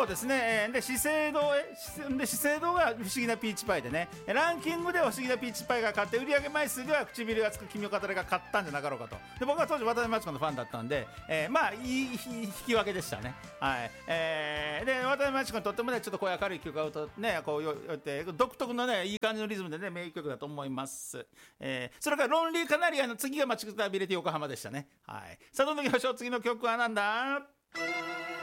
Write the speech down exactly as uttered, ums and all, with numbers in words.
ですね、えーで資生堂へしで資生堂が不思議なピーチパイでね、ランキングでは不思議なピーチパイが勝って、売上枚数では唇がつく君を語れが勝ったんじゃなかろうかと。で僕は当時渡辺真知子のファンだったんで、えーまあいい引き分けでしたね。はい。えーで渡辺真知子にとってもね、ちょっとこういう明るい曲が歌うとね、こうよって独特のねいい感じのリズムでね、名曲だと思います。えーそれからロンリーカナリアの次が待ちくたびれて横浜でしたね。はい。さあどんどん行きましょう。次の曲はなんだ。